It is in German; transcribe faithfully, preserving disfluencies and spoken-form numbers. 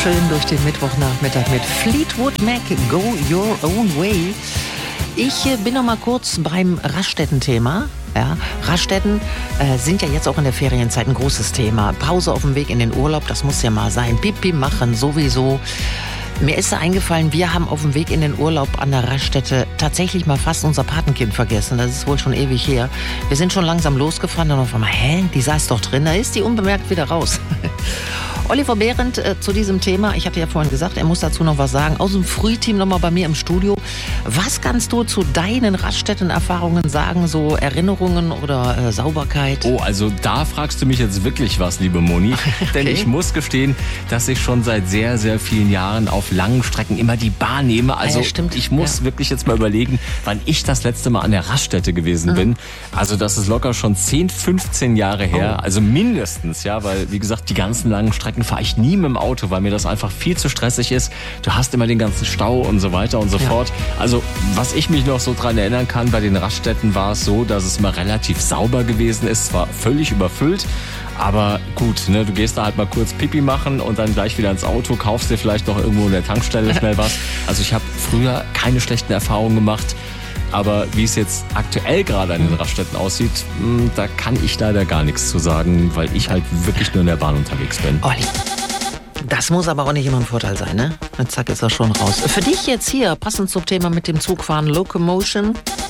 schön durch den Mittwochnachmittag mit Fleetwood Mac, Go Your Own Way. Ich äh, bin noch mal kurz beim Raststätten-Thema. Ja, Raststätten äh, sind ja jetzt auch in der Ferienzeit ein großes Thema. Pause auf dem Weg in den Urlaub, das muss ja mal sein. Pipi machen sowieso. Mir ist da eingefallen, wir haben auf dem Weg in den Urlaub an der Raststätte tatsächlich mal fast unser Patenkind vergessen. Das ist wohl schon ewig her. Wir sind schon langsam losgefahren und auf einmal, hä, die saß doch drin. Da ist die unbemerkt wieder raus. Oliver Behrendt äh, zu diesem Thema. Ich hatte ja vorhin gesagt, er muss dazu noch was sagen. Aus dem Frühteam nochmal bei mir im Studio. Was kannst du zu deinen Raststätten-Erfahrungen sagen? So Erinnerungen oder äh, Sauberkeit? Oh, also da fragst du mich jetzt wirklich was, liebe Moni. Okay. Denn ich muss gestehen, dass ich schon seit sehr, sehr vielen Jahren auf langen Strecken immer die Bahn nehme. Also ja, stimmt. ich muss ja. wirklich jetzt mal überlegen, wann ich das letzte Mal an der Raststätte gewesen mhm. bin. Also das ist locker schon zehn, fünfzehn Jahre her. Oh. Also mindestens, ja, weil wie gesagt, die ganzen langen Strecken fahre ich nie mit dem Auto, weil mir das einfach viel zu stressig ist. Du hast immer den ganzen Stau und so weiter und so ja. fort. Also was ich mich noch so dran erinnern kann, bei den Raststätten war es so, dass es immer relativ sauber gewesen ist, zwar völlig überfüllt, aber gut, ne, du gehst da halt mal kurz Pipi machen und dann gleich wieder ins Auto, kaufst dir vielleicht noch irgendwo in der Tankstelle schnell was. Also ich habe früher keine schlechten Erfahrungen gemacht. Aber wie es jetzt aktuell gerade an den Raststätten aussieht, da kann ich leider gar nichts zu sagen, weil ich halt wirklich nur in der Bahn unterwegs bin. Olli, das muss aber auch nicht immer ein Vorteil sein, ne? Zack, ist er schon raus. Für dich jetzt hier, passend zum Thema mit dem Zugfahren, Locomotion.